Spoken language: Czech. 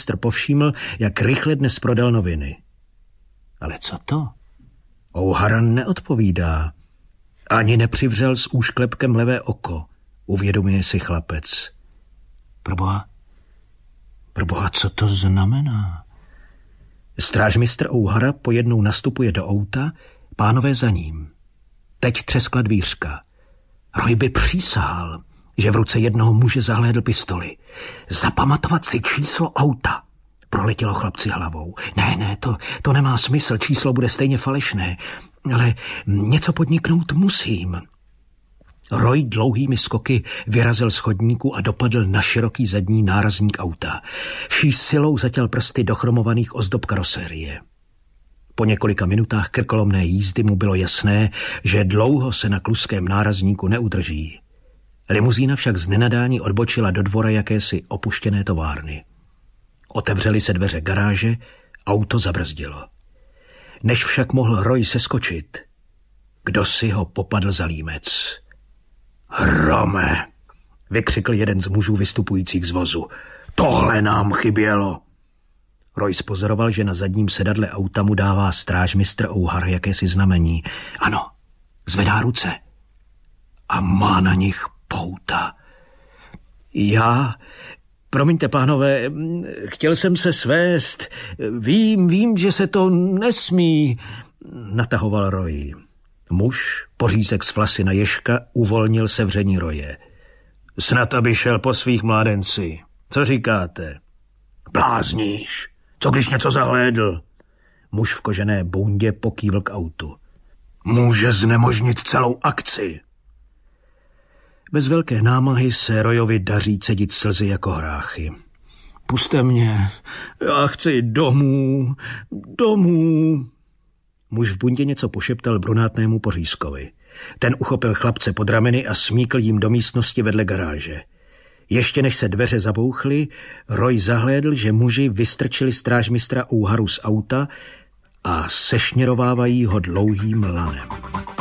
strážmistr povšiml, jak rychle dnes prodal noviny. Ale co to? O'Hara neodpovídá. Ani nepřivřel s úšklepkem levé oko. Uvědomuje si chlapec. Proboha, co to znamená? Strážmistr O'Hara pojednou nastupuje do auta, pánové za ním. Teď třeskla dvířka. Roy by přísahal, že v ruce jednoho muže zahlédl pistoli. Zapamatovat si číslo auta. Proletělo chlapci hlavou. Ne, to nemá smysl, číslo bude stejně falešné, ale něco podniknout musím. Roy dlouhými skoky vyrazil z chodníku a dopadl na široký zadní nárazník auta. Vší silou zatěl prsty do chromovaných ozdob karosérie. Po několika minutách krkolomné jízdy mu bylo jasné, že dlouho se na kluském nárazníku neudrží. Limuzína však z nenadání odbočila do dvora jakési opuštěné továrny. Otevřely se dveře garáže, auto zabrzdilo. Než však mohl Roy seskočit, kdosi ho popadl za límec. Hrome, vykřikl jeden z mužů vystupujících z vozu. Tohle nám chybělo. Roy spozoroval, že na zadním sedadle auta mu dává strážmistr O'Hara jakési znamení. Ano, zvedá ruce. A má na nich pouta. Promiňte, pánové, chtěl jsem se svést. Vím, že se to nesmí, natahoval Roy. Muž, pořízek z flasy na ježka, uvolnil sevření Roye. Snad, aby šel po svých mládenci. Co říkáte? Blázníš. Co když něco zahlédl? Muž v kožené bundě pokývl k autu. Může znemožnit celou akci. Bez velké námahy se Royovi daří cedit slzy jako hráchy. Puste mě, já chci domů. Muž v bundě něco pošeptal brunátnému pořízkovi. Ten uchopil chlapce pod rameny a smíkl jim do místnosti vedle garáže. Ještě než se dveře zabouchly, Roy zahlédl, že muži vystrčili strážmistra O'Haru z auta a sešněrovávají ho dlouhým lanem.